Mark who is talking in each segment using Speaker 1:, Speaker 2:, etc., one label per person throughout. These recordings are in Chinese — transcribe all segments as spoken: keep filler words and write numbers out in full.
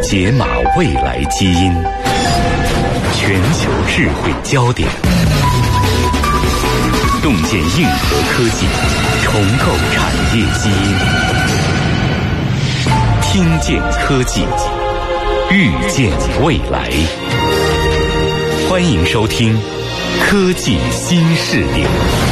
Speaker 1: 解码未来基因，全球智慧焦点，洞见硬核科技，重构产业基因，听见科技，预见未来。欢迎收听科技新视野。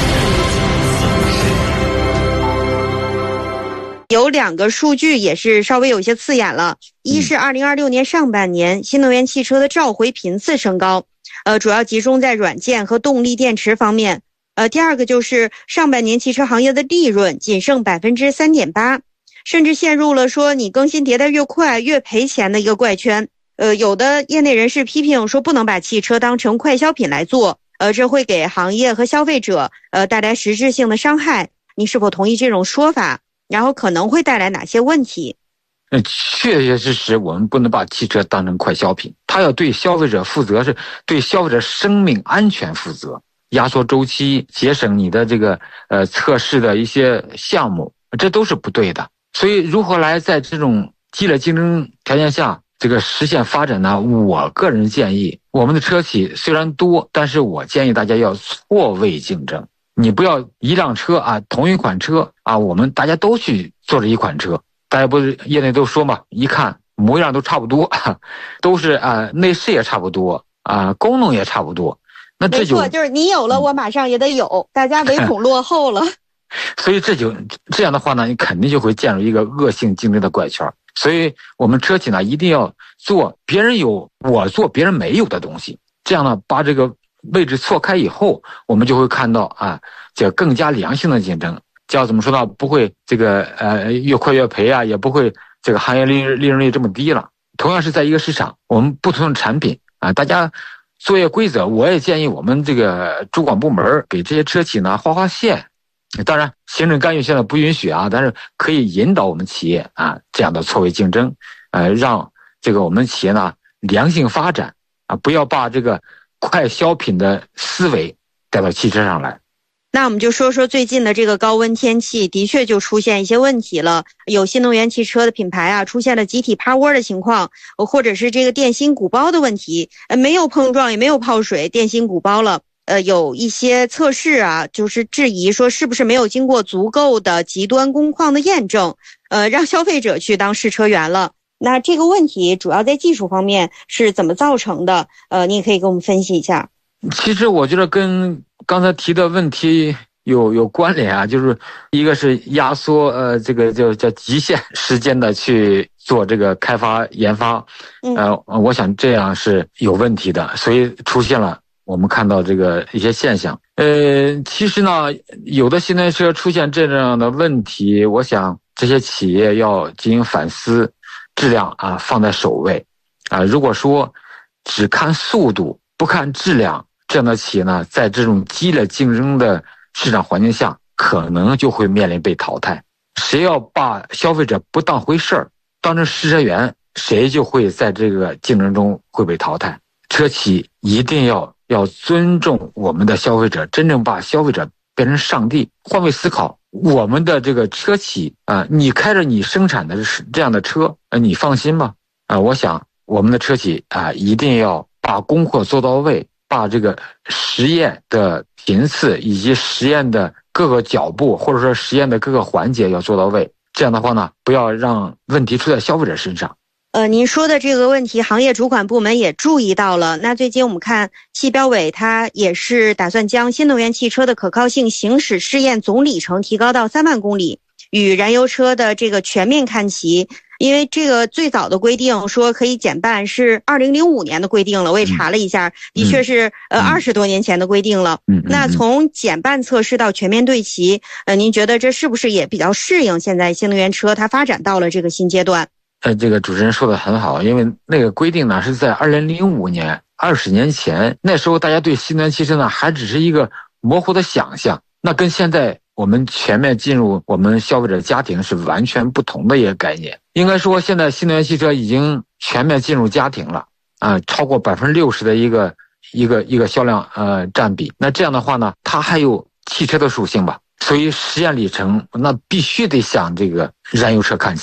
Speaker 2: 有两个数据也是稍微有些刺眼了，一是二零二六年上半年新能源汽车的召回频次升高，呃，主要集中在软件和动力电池方面。呃，第二个就是上半年汽车行业的利润仅剩 百分之三点八， 甚至陷入了说你更新迭代越快越赔钱的一个怪圈。呃，有的业内人士批评说不能把汽车当成快消品来做，呃，这会给行业和消费者呃带来实质性的伤害。你是否同意这种说法？然后可能会带来哪些问题？
Speaker 3: 呃，确确实实我们不能把汽车当成快消品，它要对消费者负责，是对消费者生命安全负责，压缩周期，节省你的这个呃测试的一些项目，这都是不对的。所以如何来在这种激烈竞争条件下这个实现发展呢？我个人建议，我们的车企虽然多，但是我建议大家要错位竞争。你不要一辆车啊，同一款车啊，我们大家都去做着一款车，大家不是业内都说嘛，一看模样都差不多，都是啊，内饰也差不多啊，功能也差不多。那这就
Speaker 2: 没错，就是你有了，我马上也得有，大家唯恐落后了。
Speaker 3: 所以这就这样的话呢，你肯定就会进入一个恶性竞争的怪圈。所以我们车企呢，一定要做别人有我做别人没有的东西，这样呢，把这个位置错开以后，我们就会看到啊，这更加良性的竞争，叫怎么说呢？不会这个呃越快越赔啊，也不会这个行业利利润率这么低了。同样是在一个市场，我们不同的产品啊，大家作业规则，我也建议我们这个主管部门给这些车企呢画画线。当然，行政干预现在不允许啊，但是可以引导我们企业啊这样的错位竞争，呃，让这个我们企业呢良性发展啊，不要把这个快消品的思维带到汽车上来。
Speaker 2: 那我们就说说最近的这个高温天气，的确就出现一些问题了。有新能源汽车的品牌啊，出现了集体趴窝的情况，或者是这个电芯鼓包的问题，呃，没有碰撞也没有泡水，电芯鼓包了。呃，有一些测试啊，就是质疑说是不是没有经过足够的极端工况的验证，呃，让消费者去当试车员了。那这个问题主要在技术方面是怎么造成的？呃，你也可以给我们分析一下。
Speaker 3: 其实我觉得跟刚才提的问题有有关联啊，就是一个是压缩呃这个叫叫极限时间的去做这个开发研发，呃，我想这样是有问题的，所以出现了我们看到这个一些现象。呃，其实呢，有的新能源车出现这样的问题，我想这些企业要进行反思，质量啊放在首位啊。如果说只看速度不看质量，这样的企业呢，在这种激烈竞争的市场环境下，可能就会面临被淘汰。谁要把消费者不当回事儿，当成试车员，谁就会在这个竞争中会被淘汰。车企一定要要尊重我们的消费者，真正把消费者变成上帝。换位思考，我们的这个车企啊，你开着你生产的这样的车，呃，你放心吗？啊，我想我们的车企啊，一定要把功课做到位，把这个实验的频次以及实验的各个脚步，或者说实验的各个环节要做到位。这样的话呢，不要让问题出在消费者身上。
Speaker 2: 呃，您说的这个问题，行业主管部门也注意到了。那最近我们看汽标委，它也是打算将新能源汽车的可靠性行驶试验总里程提高到三万公里，与燃油车的这个全面看齐。因为这个最早的规定说可以减半是二零零五年的规定了，我也查了一下，的确是呃二十多年前的规定了。那从减半测试到全面对齐，呃，您觉得这是不是也比较适应现在新能源车它发展到了这个新阶段？
Speaker 3: 呃，这个主持人说的很好，因为那个规定呢是在二零零五年，二十年前，那时候大家对新能源汽车呢还只是一个模糊的想象，那跟现在我们全面进入我们消费者家庭是完全不同的一个概念。应该说，现在新能源汽车已经全面进入家庭了，啊，超过百分之六十的一个一个一个销量呃占比。那这样的话呢，它还有汽车的属性吧，所以实验里程那必须得向这个燃油车看齐。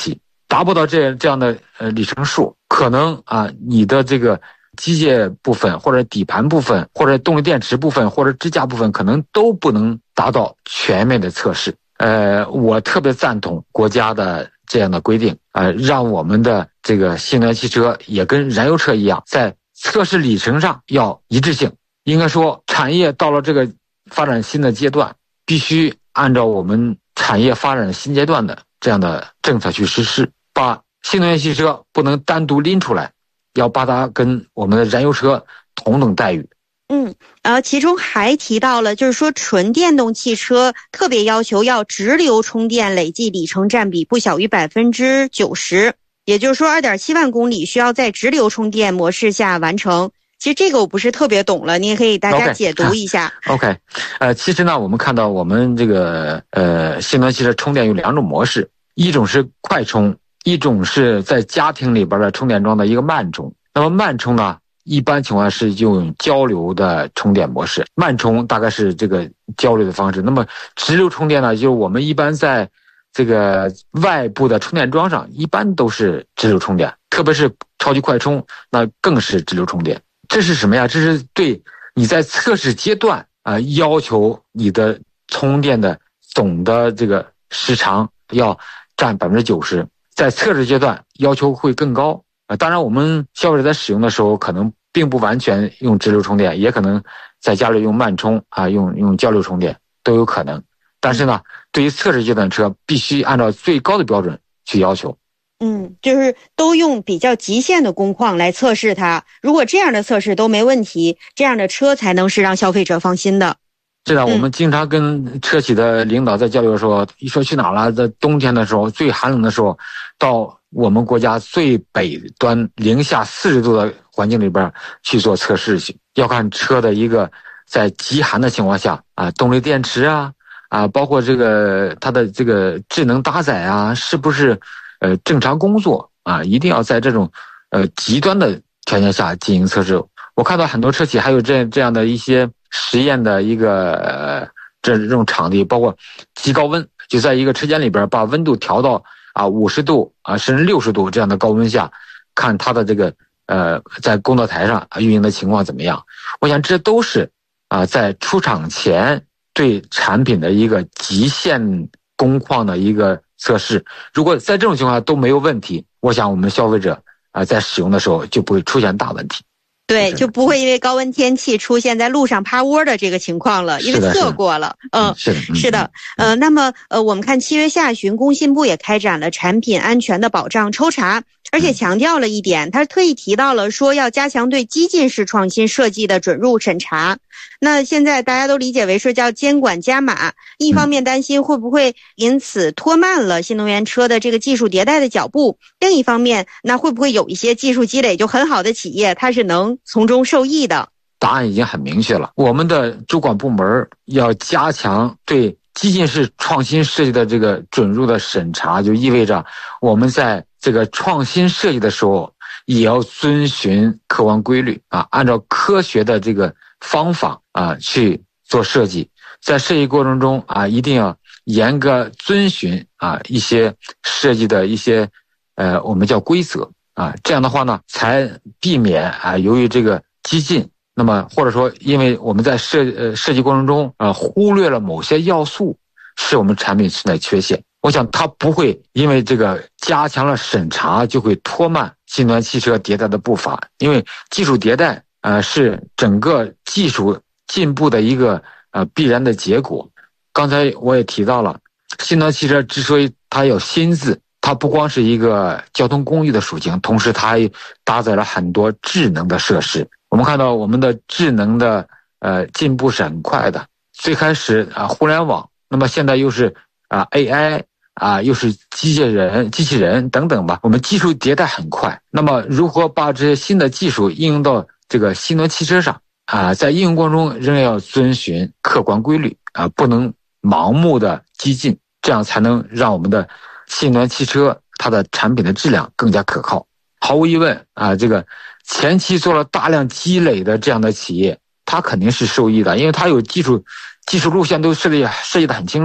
Speaker 3: 达不到这这样的呃里程数，可能啊你的这个机械部分或者底盘部分或者动力电池部分或者支架部分可能都不能达到全面的测试。呃，我特别赞同国家的这样的规定，呃，让我们的这个新能源汽车也跟燃油车一样，在测试里程上要一致性。应该说，产业到了这个发展新的阶段，必须按照我们产业发展新阶段的这样的政策去实施，把新能源汽车不能单独拎出来，要把它跟我们的燃油车同等待遇。
Speaker 2: 嗯，呃，其中还提到了，就是说纯电动汽车特别要求要直流充电累计里程占比不小于百分之九十，也就是说二点七万公里需要在直流充电模式下完成。其实这个我不是特别懂了，你也可以大家解读一下。
Speaker 3: OK，, okay 呃，其实呢，我们看到我们这个呃新能源汽车充电有两种模式，一种是快充，一种是在家庭里边的充电桩的一个慢充。那么慢充呢，一般情况下是用交流的充电模式，慢充大概是这个交流的方式。那么直流充电呢，就是我们一般在这个外部的充电桩上一般都是直流充电，特别是超级快充，那更是直流充电。这是什么呀？这是对你在测试阶段啊、呃，要求你的充电的总的这个时长要占百分之九十，在测试阶段要求会更高啊、呃。当然，我们消费者在使用的时候，可能并不完全用直流充电，也可能在家里用慢充啊，用用交流充电都有可能。但是呢，对于测试阶段的车，必须按照最高的标准去要求。
Speaker 2: 嗯，就是都用比较极限的工况来测试它，如果这样的测试都没问题，这样的车才能是让消费者放心的。
Speaker 3: 是的，我们经常跟车企的领导在交流的时候，一说去哪儿了，在冬天的时候，最寒冷的时候，到我们国家最北端零下四十度的环境里边去做测试去，要看车的一个在极寒的情况下啊，动力电池啊啊，包括这个它的这个智能搭载啊，是不是呃正常工作啊，一定要在这种呃极端的条件下进行测试。我看到很多车企还有这这样的一些实验的一个呃这这种场地，包括极高温，就在一个车间里边把温度调到啊五十度啊甚至六十度这样的高温下，看它的这个呃在工作台上运营的情况怎么样。我想这都是啊在出厂前对产品的一个极限工况的一个测试。如果在这种情况下都没有问题，我想我们消费者啊在使用的时候就不会出现大问题。
Speaker 2: 对，就不会因为高温天气出现在路上趴窝的这个情况了，因为测过了。嗯，
Speaker 3: 是的，
Speaker 2: 是的。呃，那么呃，我们看七月下旬，工信部也开展了产品安全的保障抽查，而且强调了一点，他特意提到了说要加强对激进式创新设计的准入审查。那现在大家都理解为说叫监管加码，一方面担心会不会因此拖慢了新能源车的这个技术迭代的脚步，另一方面那会不会有一些技术积累就很好的企业它是能从中受益的？
Speaker 3: 答案已经很明确了，我们的主管部门要加强对激进式创新设计的这个准入的审查，就意味着我们在这个创新设计的时候也要遵循客观规律啊，按照科学的这个方法啊去做设计，在设计过程中啊一定要严格遵循啊一些设计的一些呃我们叫规则啊，这样的话呢才避免啊由于这个激进，那么或者说因为我们在设呃设计过程中啊忽略了某些要素，使我们产品存在缺陷。我想它不会因为这个加强了审查就会拖慢新能源汽车迭代的步伐，因为技术迭代呃是整个技术进步的一个呃必然的结果。刚才我也提到了，新能源汽车之所以它有新字，它不光是一个交通工具的属性，同时它还搭载了很多智能的设施。我们看到我们的智能的呃进步是很快的，最开始啊互联网，那么现在又是啊 A I 啊又是机械人、机器人等等吧，我们技术迭代很快。那么如何把这些新的技术应用到这个新能源汽车上啊，在应用过程中仍然要遵循客观规律啊，不能盲目的激进，这样才能让我们的新能源汽车它的产品的质量更加可靠。毫无疑问啊，这个前期做了大量积累的这样的企业，它肯定是受益的，因为它有技术技术路线都设计设计的很清楚。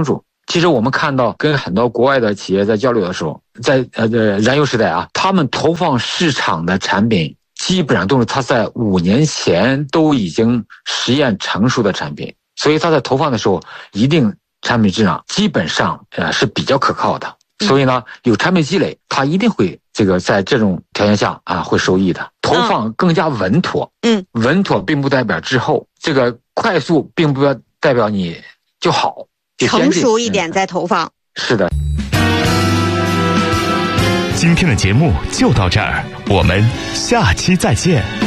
Speaker 3: 其实我们看到跟很多国外的企业在交流的时候，在呃燃油时代啊，他们投放市场的产品基本上都是他在五年前都已经实验成熟的产品，所以他在投放的时候一定产品质量基本上呃是比较可靠的。所以呢，有产品积累，他一定会这个在这种条件下啊会受益的。投放更加稳妥，
Speaker 2: 嗯，
Speaker 3: 稳妥并不代表滞后，这个快速并不代表你就好，就
Speaker 2: 成熟一点再投放。
Speaker 3: 是的。
Speaker 1: 今天的节目就到这儿，我们下期再见。